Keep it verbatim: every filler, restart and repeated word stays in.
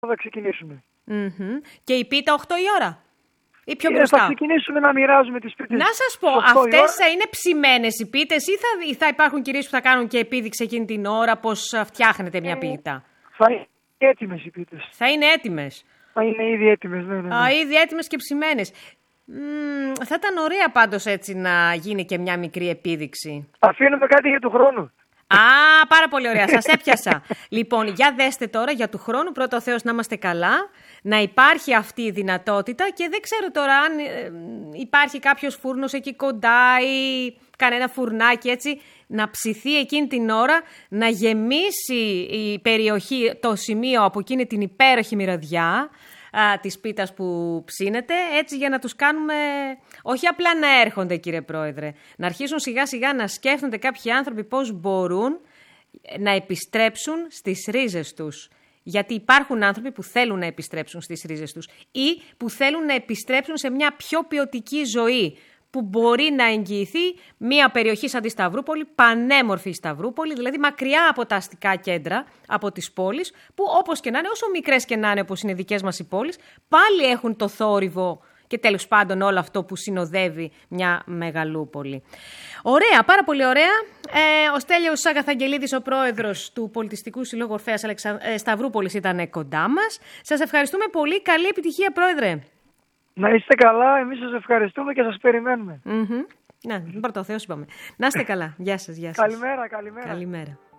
θα ξεκινήσουμε. Mm-hmm. Και η πίτα οκτώ η ώρα ή πιο ε, μπροστά? Θα ξεκινήσουμε να μοιράζουμε τις πίτες. Να σας πω, αυτές θα είναι ψημένες οι πίτες ή θα, ή θα υπάρχουν κυρίες που θα κάνουν και επίδειξη εκείνη την ώρα πώς φτιάχνετε μια πίτα? Θα είναι έτοιμες οι πίτες. Θα είναι έτοιμες. Θα είναι ήδη έτοιμες, ναι, ναι, ναι. Α, ήδη έτοιμες και ψημένες. Μ, θα ήταν ωραία πάντως έτσι να γίνει και μια μικρή επίδειξη. Αφήνουμε κάτι για του χρόνου. Α, πάρα πολύ ωραία. Σας έπιασα. Λοιπόν, για δέστε τώρα για του χρόνου. Πρώτα ο Θεός να είμαστε καλά. Να υπάρχει αυτή η δυνατότητα και δεν ξέρω τώρα αν ε, υπάρχει κάποιος φούρνος εκεί κοντά ή κανένα φουρνάκι έτσι να ψηθεί εκείνη την ώρα, να γεμίσει η περιοχή, το σημείο από εκείνη την υπέροχη μυρωδιά α, της πίτας που ψήνεται, έτσι για να τους κάνουμε, όχι απλά να έρχονται κύριε Πρόεδρε, να αρχίσουν σιγά σιγά να σκέφτονται κάποιοι άνθρωποι πώς μπορούν να επιστρέψουν στις ρίζες τους. Γιατί υπάρχουν άνθρωποι που θέλουν να επιστρέψουν στις ρίζες τους ή που θέλουν να επιστρέψουν σε μια πιο ποιοτική ζωή, που μπορεί να εγγυηθεί μια περιοχή σαν τη Σταυρούπολη, πανέμορφη Σταυρούπολη, δηλαδή μακριά από τα αστικά κέντρα, από τις πόλεις, που όπως και να είναι, όσο μικρές και να είναι όπως είναι οι δικές μας οι πόλεις, πάλι έχουν το θόρυβο και τέλος πάντων όλο αυτό που συνοδεύει μια μεγαλούπολη. Ωραία, πάρα πολύ ωραία. Ε, ο Στέλιος Αγαθαγγελίδης, ο πρόεδρος του Πολιτιστικού Συλλόγου Ορφέας Αλεξαν... ε, Σταυρούπολης, ήταν κοντά μας. Σας ευχαριστούμε πολύ. Καλή επιτυχία, πρόεδρε. Να είστε καλά, εμείς σας ευχαριστούμε και σας περιμένουμε. Mm-hmm. Να, πρώτα ο Θεός είπαμε. Να είστε καλά. Γεια σας, γεια σας. Καλημέρα, καλημέρα. Καλημέρα.